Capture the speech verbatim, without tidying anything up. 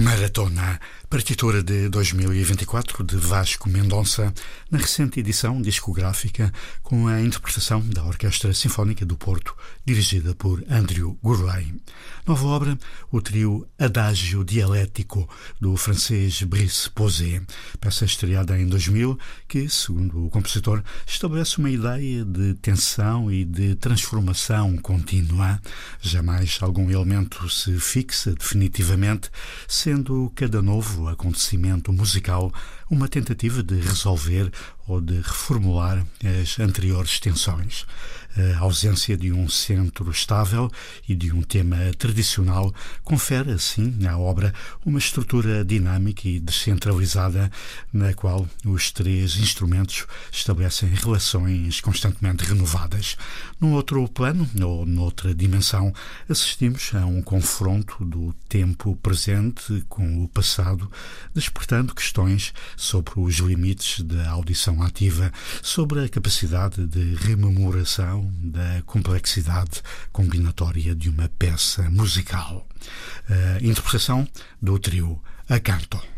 Maratona, partitura de dois mil e vinte e quatro de Vasco Mendonça, na recente edição discográfica com a interpretação da Orquestra Sinfónica do Porto, dirigida por Andrew Gourlay. Nova obra, o trio Adágio Dialético, do francês Brice Posay, peça estreada em dois mil, que, segundo o compositor, estabelece uma ideia de tensão e de transformação contínua. Jamais algum elemento se fixa definitivamente, sendo cada novo acontecimento musical uma tentativa de resolver ou de reformular as anteriores tensões. A ausência de um centro estável e de um tema tradicional confere, assim, à obra uma estrutura dinâmica e descentralizada na qual os três instrumentos estabelecem relações constantemente renovadas. Num outro plano, ou noutra dimensão, assistimos a um confronto do tempo presente com o passado, despertando questões sobre os limites da audição ativa, sobre a capacidade de rememoração da complexidade combinatória de uma peça musical. A interpretação do trio A Canto.